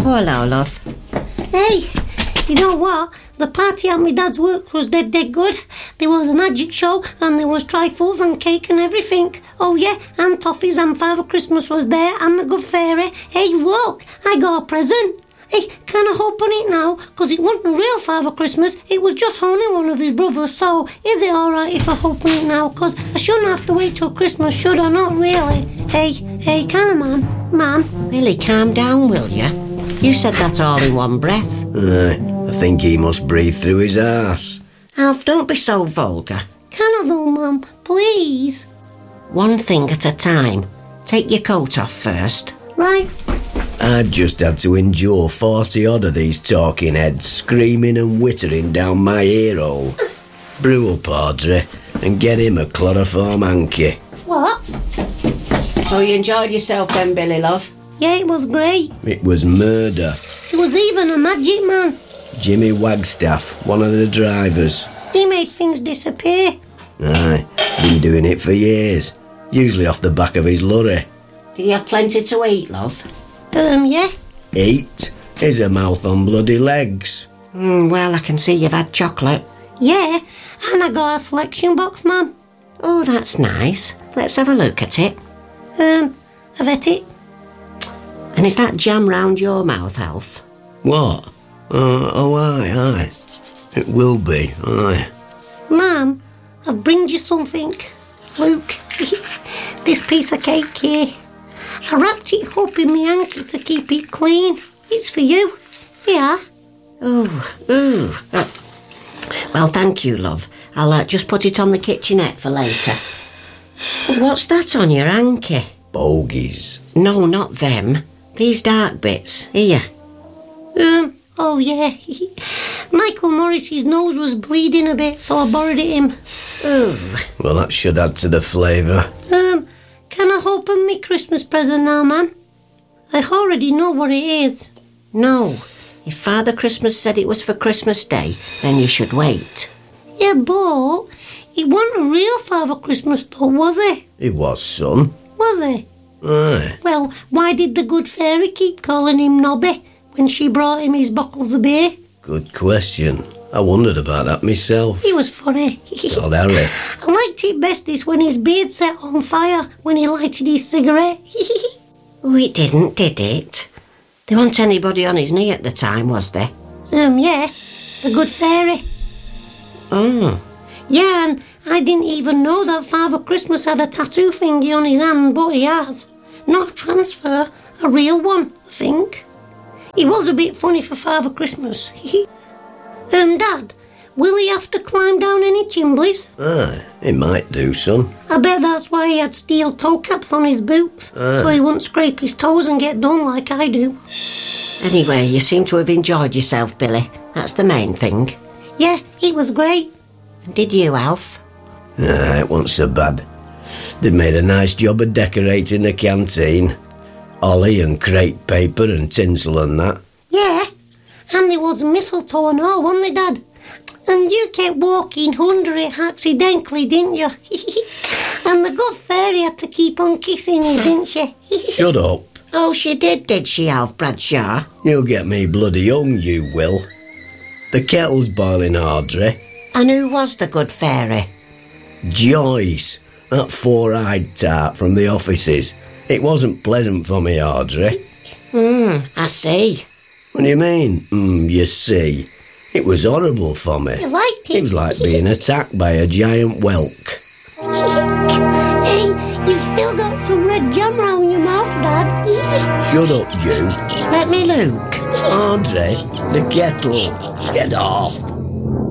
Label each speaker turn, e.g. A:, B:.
A: Oh, hello, love.
B: Hey, you know what? The party at my dad's work was dead good. There was a magic show and there was trifles and cake and everything. Oh yeah, and toffees and Father Christmas was there and the Good Fairy. Hey, look, I got a present. Hey, can I open it now? Because it wasn't a real Father Christmas. It was just only one of his brothers. So, is it alright if I open it now? Because I shouldn't have to wait till Christmas, should I? Not really. Hey, can I, Mum?
A: Billy, calm down, will you? You said that all in one breath.
C: I think he must breathe through his arse.
A: Alf, don't be so vulgar.
B: Can I though, Mum? Please?
A: One thing at a time. Take your coat off first.
B: Right.
C: I've just had to endure 40 odd of these talking heads screaming and whittering down my ear hole. Brew up, Audrey, and get him a chloroform hanky.
B: What?
A: So you enjoyed yourself then, Billy, love?
B: Yeah, it was great.
C: It was murder.
B: There was even a magic man.
C: Jimmy Wagstaff, one of the drivers.
B: He made things disappear.
C: Aye, been doing it for years. Usually off the back of his lorry.
A: Did you have plenty to eat, love?
B: Yeah.
C: Eat? Here's a mouth on bloody legs.
A: Well, I can see you've had chocolate.
B: Yeah, and I got a selection box, Mum.
A: Oh, that's nice. Let's have a look at it.
B: I've ate it.
A: And is that jam round your mouth, Alf?
C: What? Aye. It will be, aye.
B: Mum, I've bring you something. Look, this piece of cake here. I wrapped it up in my hanky to keep it clean. It's for you. Yeah.
A: Ooh. Well, thank you, love. I'll just put it on the kitchenette for later. What's that on your hanky?
C: Bogies.
A: No, not them. These dark bits. Here.
B: Oh yeah. Michael Morris's nose was bleeding a bit, so I borrowed it him.
A: Ooh.
C: Well, that should add to the flavour.
B: Can I open me Christmas present now, Mum? I already know what it is.
A: No. If Father Christmas said it was for Christmas Day, then you should wait.
B: Yeah, but it wasn't a real Father Christmas though, was it?
C: It was, son.
B: Was it?
C: Aye.
B: Well, why did the Good Fairy keep calling him Nobby when she brought him his bottles of beer?
C: Good question. I wondered about that myself.
B: He was funny.
C: Old Harry.
B: I liked it bestest when his beard set on fire when he lighted his cigarette.
A: Oh, it didn't, did it? There wasn't anybody on his knee at the time, was there?
B: Yeah, the Good Fairy.
A: Oh.
B: Yeah, and I didn't even know that Father Christmas had a tattoo thingy on his hand, but he has. Not a transfer, a real one, I think. He was a bit funny for Father Christmas. Dad, will he have to climb down any chimneys?
C: Aye, it might do, son.
B: I bet that's why he had steel toe caps on his boots, so he wouldn't scrape his toes and get done like I do.
A: Anyway, you seem to have enjoyed yourself, Billy. That's the main thing.
B: Yeah, it was great.
A: And did you, Alf?
C: It wasn't so bad. They made a nice job of decorating the canteen. Holly and crepe paper and tinsel and that.
B: Yeah, and there was mistletoe and all, wasn't there, Dad? And you kept walking under it accidentally, didn't you? And the Good Fairy had to keep on kissing you, didn't she?
C: Shut up.
A: Oh, she did she, Alf Bradshaw?
C: You'll get me bloody young, you will. The kettle's boiling, Audrey.
A: And who was the Good Fairy?
C: Joyce, that four-eyed tart from the offices. It wasn't pleasant for me, Audrey.
A: I see.
C: What do you mean, you see? It was horrible for me.
B: You liked it?
C: It was like being attacked by a giant whelk.
B: Hey, you've still got some red jam round your mouth, Dad.
C: Shut up, you.
A: Let me look.
C: Audrey, the kettle. Get off.